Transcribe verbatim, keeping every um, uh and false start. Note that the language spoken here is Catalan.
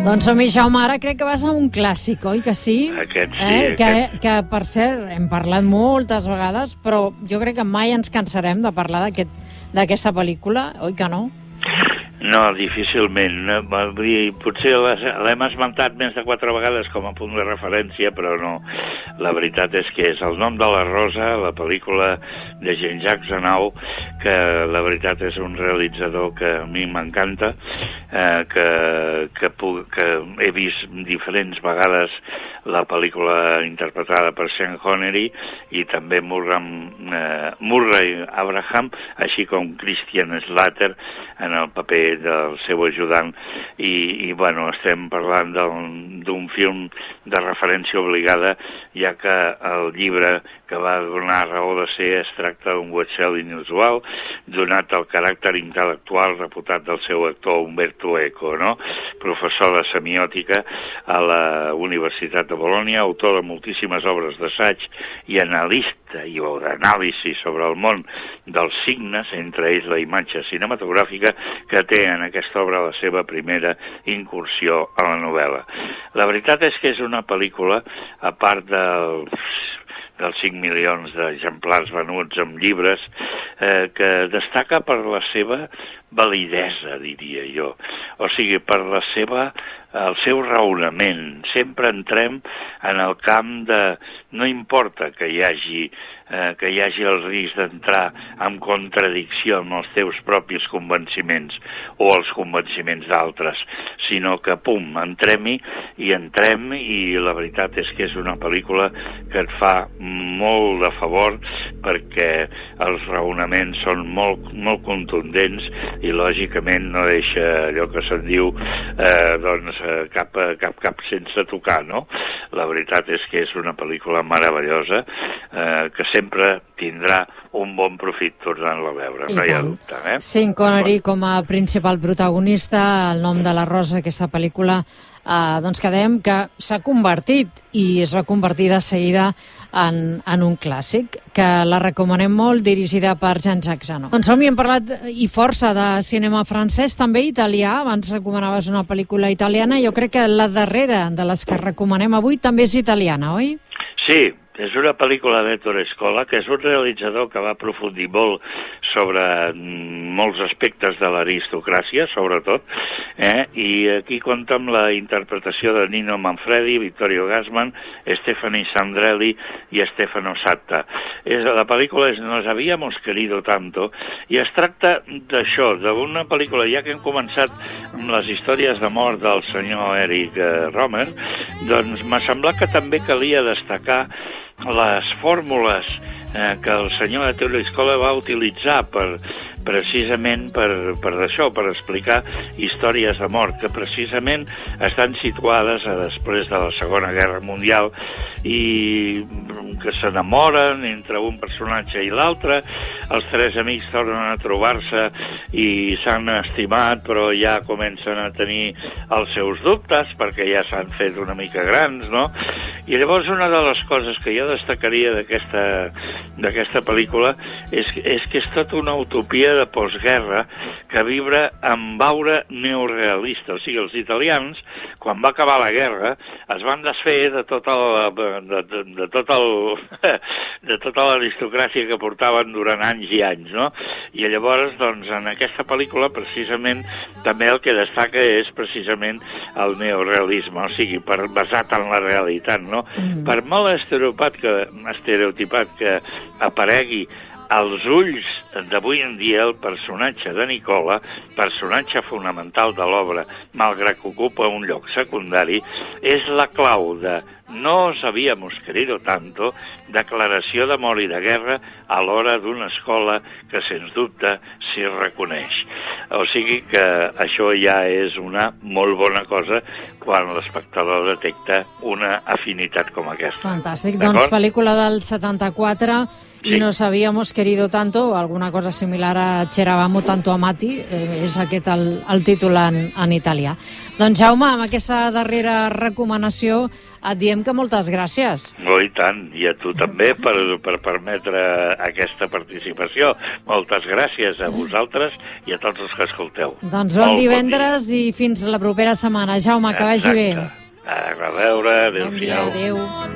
Doncs som-hi, Jaume, ara crec que vas a un clàssic, oi que sí? Aquest sí. Eh? Que, aquest... que, per cert, hem parlat moltes vegades, però jo crec que mai ens cansarem de parlar d'aquesta aquest, pel·lícula, oi que no? No, difícilment. Vull dir, potser l'hem esmentat més de quatre vegades com a punt de referència, però no. La veritat és que és El nom de la rosa, la pel·lícula de Jean-Jacques Annaud, que la veritat és un realitzador que a mi m'encanta, eh, que, que, puc, que he vist diferents vegades la pel·lícula interpretada per Sean Connery i també Murray, eh, Murray Abraham, així com Christian Slater en el paper del seu ajudant i, i bueno, estem parlant d'un film de referència obligada, ja que el llibre que va donar raó de ser es tracta d'un best-seller inusual, donat el caràcter intel·lectual reputat del seu actor Umberto Eco, no? Professor de semiòtica a la Universitat de Bologna, autor de moltíssimes obres d'assaig i analista i d'anàlisi sobre el món dels signes, entre ells la imatge cinematogràfica, que té en aquesta obra la seva primera incursió a la novel·la. La veritat és que és una pel·lícula, a part del... dels cinc milions d'exemplars venuts amb llibres, eh, que destaca per la seva validesa, diria jo. O sigui, per la seva, el seu raonament. Sempre entrem en el camp de... No importa que hi hagi, eh, que hi hagi el risc d'entrar en contradicció amb els teus propis convenciments o els convenciments d'altres, sinó que, pum, entrem-hi i entrem, i la veritat és que és una pel·lícula que et fa molt de favor perquè els raonaments són molt, molt contundents i lògicament no deixa allò que se'n diu eh, doncs eh, cap, cap, cap sense tocar, no? La veritat és que és una pel·lícula meravellosa eh, que sempre tindrà un bon profit tornant-la a veure, no hi ha dubte. Eh? Sean Connery com a principal protagonista, El nom de la rosa, aquesta pel·lícula, eh, doncs que dèiem que s'ha convertit i es va convertir de seguida En, en un clàssic, que la recomanem molt, dirigida per Jean-Jacques Annaud. Doncs som-hi, hem parlat i força de cinema francès, també italià. Abans recomanaves una pel·lícula italiana. Jo crec que la darrera de les que recomanem avui també és italiana, oi? Sí, és una pel·lícula d'Ettore Scola, que és un realitzador que va aprofundir molt sobre molts aspectes de l'aristocràcia, sobretot, eh? I aquí compta amb la interpretació de Nino Manfredi, Vittorio Gassman, Stefani Sandrelli i Stefano Satta. És, la pel·lícula és Nos habíamos querido tanto, i es tracta d'això, d'una pel·lícula, ja que hem començat amb les històries de mort del senyor Eric Romer, doncs m'ha semblat que també calia destacar les fórmules eh, que el senyor Ettore Scola va utilitzar per, precisament per, per això, per explicar històries de mort, que precisament estan situades a després de la Segona Guerra Mundial i que s'enamoren entre un personatge i l'altre, els tres amics tornen a trobar-se i s'han estimat, però ja comencen a tenir els seus dubtes perquè ja s'han fet una mica grans, no? I llavors una de les coses que jo destacaria d'aquesta d'aquesta pel·lícula és, és que és tota una utopia de postguerra que vibra amb aura neorealista. O sigui, els italians, quan va acabar la guerra, es van desfer de tota la, de, de, de tot el, de tota l'aristocràcia que portaven durant anys i anys, no? I llavors, doncs, en aquesta pel·lícula, precisament, també el que destaca és precisament el neorealisme, o sigui, per, basat en la realitat, no? Mm. Per molt estereotipat que, estereotipat que aparegui als ulls d'avui en dia, el personatge de Nicola, personatge fonamental de l'obra, malgrat que ocupa un lloc secundari, és la clau de Nos habíamos querido tanto, declaració d'amor i de guerra a l'hora d'una escola que, sens dubte, s'hi reconeix. O sigui que això ja és una molt bona cosa quan l'espectador detecta una afinitat com aquesta. Fantàstic. Doncs pel·lícula del setanta-quatre, sí. I Nos habíamos querido tanto, alguna una cosa similar a C'eravamo tanto amati, eh, és aquest el, el títol en, en italià. Doncs Jaume, amb aquesta darrera recomanació et diem que moltes gràcies. Oh, i tant, i a tu també per, per permetre aquesta participació. Moltes gràcies a vosaltres i a tots els que escolteu. Doncs bon Molt divendres bon i fins la propera setmana. Jaume, que vagi bé. A reveure, adéu-siau. Bon dia, adéu.